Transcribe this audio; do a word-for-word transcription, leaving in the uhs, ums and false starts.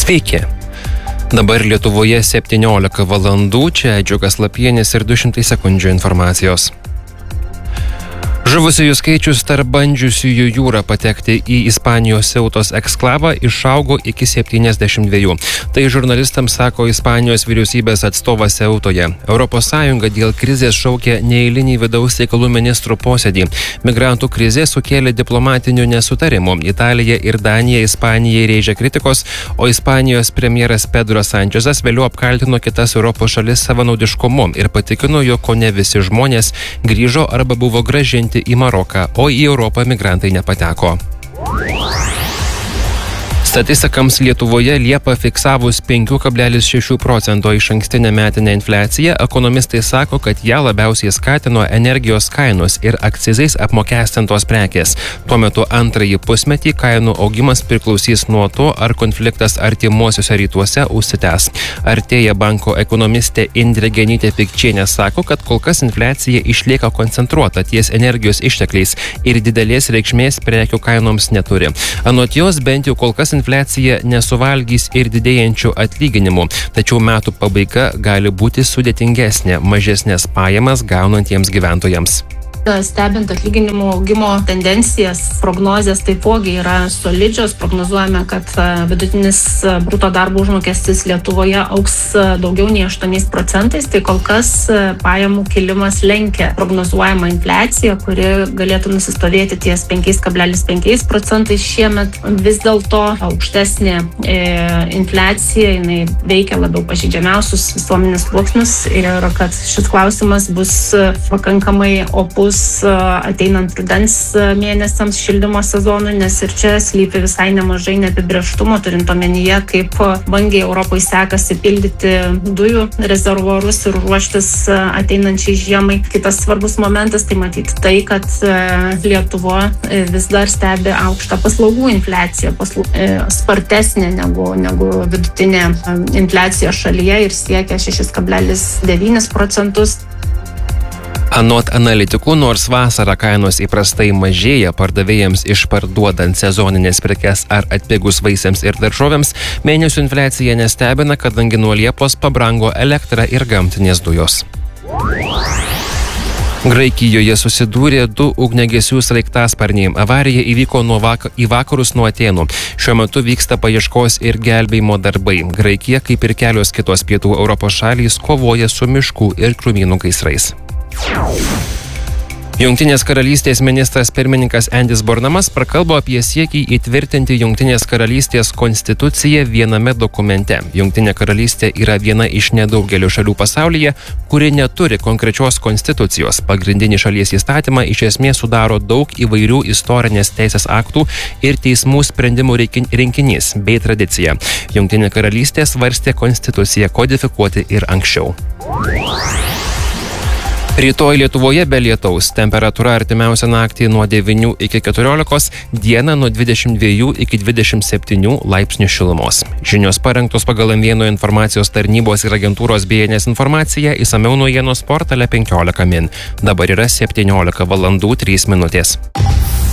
Sveiki. Dabar Lietuvoje septyniolika valandų, čia Džiugas Lapienis ir du šimtai sekundžių informacijos. Žuvusiųjų skaičius tarp bandžiusiųjų jūrą patekti į Ispanijos Ceutos eksklavą išaugo iki septyniasdešimt dviejų. Tai žurnalistams sako Ispanijos vyriausybės atstovas Ceutoje. Europos Sąjunga dėl krizės šaukė neeilinį vidaus reikalų ministrų posėdį. Migrantų krizė sukėlė diplomatinių nesutarimų. Italija ir Danija Ispanijai rėžė kritikos, o Ispanijos premjeras Pedro Sanchezas vėliau apkaltino kitas Europos šalis savanaudiškumu ir patikino, jog kone visi žmonės grįžo arba buvo grąžinti į Maroką, o į Europą migrantai nepateko. Statistikams Lietuvoje Liepą fiksavus penki kablelis šeši procento išankstinę metinę infliaciją, ekonomistai sako, kad ją labiausiai skatino energijos kainos ir akcizais apmokestintos prekės. Tuo metu antrąjį pusmetį kainų augimas priklausys nuo to, ar konfliktas artimuosiuose rytuose užsitęs. Artėja banko ekonomistė Indrė Genytė-Pikčienė sako, kad kol kas infliacija išlieka koncentruota ties energijos ištekliais ir didelės reikšmės prekių kainoms neturi. Anot jos, bent jau kol kas infliacija nesuvalgys ir didėjančių atlyginimų, tačiau metų pabaiga gali būti sudėtingesnė mažesnės pajamas gaunantiems gyventojams. Stebint atlyginimų augimo tendencijas, prognozės taipogi yra solidžios. Prognozuojame, kad vidutinis bruto darbo užmokestis Lietuvoje augs daugiau nei aštuoniais procentais. Tai kol kas pajamų kilimas lenkia prognozuojama infliacija, kuri galėtų nusistovėti ties penki kablelis penki procentais šiemet. Vis dėlto aukštesnė e, infliacija, jinai veikia labiau pažeidžiamiausius visuomenės sluoksnius ir kad šis klausimas bus pakankamai opus ateinant rudens mėnesiams šildymo sezonui, nes ir čia slypi visai nemažai neapibrėžtumo, turint omenyje, kaip vangiai Europai sekasi pildyti dujų rezervuarus ir ruoštis ateinančiai žiemai. Kitas svarbus momentas, tai matyti tai, kad Lietuva vis dar stebi aukštą paslaugų infliaciją, paslau... spartesnė negu, negu vidutinė infliacija šalyje ir siekia šeši kablelis devyni procentus. Anot analitikų, nors vasarą kainos įprastai mažėja pardavėjams išparduodant sezoninės prekes ar atpigus vaisiams ir daržovėms, mėnesių infliacija nestebina, kadangi nuo Liepos pabrango elektra ir gamtinės dujos. Graikijoje susidūrė du ugniagesių sraigtasparniai. Avarija įvyko nuo vak- į vakarus nuo Atėnų. Šiuo metu vyksta paieškos ir gelbėjimo darbai. Graikija, kaip ir kelios kitos pietų Europos šalys, kovoja su miškų ir krūmynų gaisrais. Jungtinės karalystės ministras pirmininkas Andys Burnamas prakalbo apie siekį įtvirtinti Jungtinės karalystės konstituciją viename dokumente. Jungtinė karalystė yra viena iš nedaugelio šalių pasaulyje, kuri neturi konkrečios konstitucijos. Pagrindinį šalies įstatymą iš esmės sudaro daug įvairių istorinės teisės aktų ir teismų sprendimų rinkinys bei tradicija. Jungtinė karalystė svarstė konstituciją kodifikuoti ir anksčiau. Rytoj Lietuvoje be lietaus, temperatūra artimiausią naktį nuo devynių iki keturiolikos, dieną nuo dvidešimt dviejų iki dvidešimt septynių laipsnių šilumos. Žinios parengtos pagal M vieno informacijos tarnybos ir agentūros B N S informaciją, išsamiau naujienos portale penkiolika min. Dabar yra septyniolika valandų trys minutės.